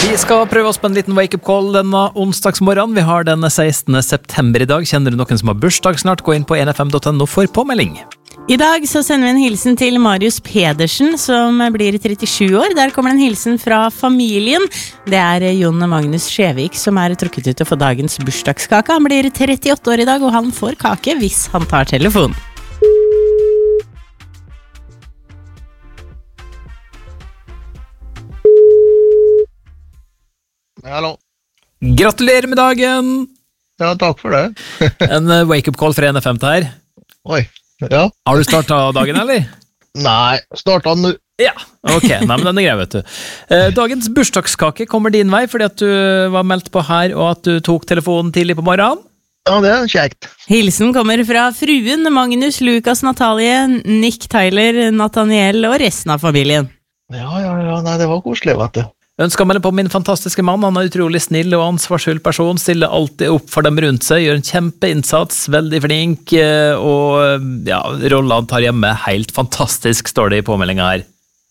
Vi skal prøve oss på en liten wake-up call denne onsdagsmorgen. Vi har den 16. september i dag. Kjenner du noen som har bursdag snart? Gå inn på 1fm.no for påmelding. I dag så sender vi en hilsen til Marius Pedersen, som blir 37 år. Der kommer en hilsen fra familien. Det er Jon Magnus Skjevik som er trukket ut til å få dagens bursdagskake. Han blir 38 år i dag, og han får kake hvis han tar telefon. Hallo. Gratulerer med dagen! Ja, takk for det. En wake-up call fra 1fm her. Oi, ja. Har du startet dagen, eller? Nei, startet nå. Ja, ok. Nei, men den er grei, vet du. Dagens bursdagskake kommer din vei, fordi at du var meldt på her, og at du tok telefonen tidlig på morgenen. Ja, det er kjekt. Hilsen kommer fra fruen, Magnus, Lukas, Natalie, Nick, Tyler, Nathaniel og resten av familien. Ja, nei, det var koselig, vet du. Ønsker meg på min fantastiske mann. Han er utrolig snill og ansvarsfull person, stiller alltid opp for dem rundt seg, gjør en kjempeinnsats, veldig flink, og ja, rollen han tar hjemme, helt fantastisk, står det i påmeldingen her.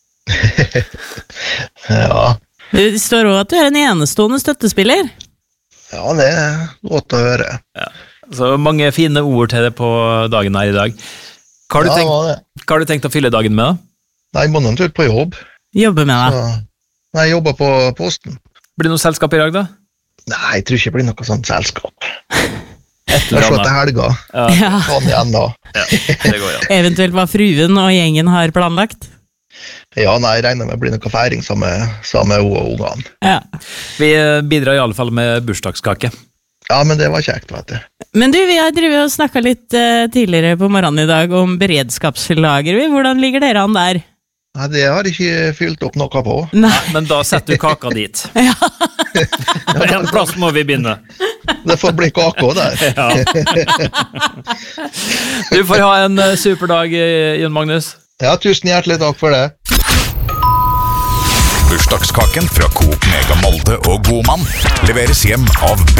Ja. Det står også at du er en enestående støttespiller. Ja, det er godt å høre. Ja. Så mange fine ord til det på dagen her i dag. Hva har du tenkt å fylle dagen med da? Nei, jeg må nå en tur på jobb. Jobber med deg. Så... Nei, jeg jobber på posten. Blir det noe selskap i dag da? Nei, jeg tror ikke det blir noe sånt selskap. Jeg slår til helga. Ja. Sånn igjen da. Ja, det går ja. Eventuelt hva fruen og gjengen har planlagt. Ja, nei, jeg regner med det blir noe feiring sammen med ungene. Ja. Vi bidrar i alle fall med bursdagskake. Ja, men det var kjekt, vet du. Men du, vi har drevet og snakket litt tidligere på morgenen i dag om beredskapslager. Hvordan ligger dere an der? Nei, det har jeg ikke fylt opp noe på. Nei, men da setter du kaka dit. Ja. En plass må vi begynne. Det får bli kaka der. Ja. Du får ha en super dag, Jon Magnus. Ja, tusen hjertelig takk for det. Bursdagskaken fra Coop Mega Molde og Godmann leveres hjem av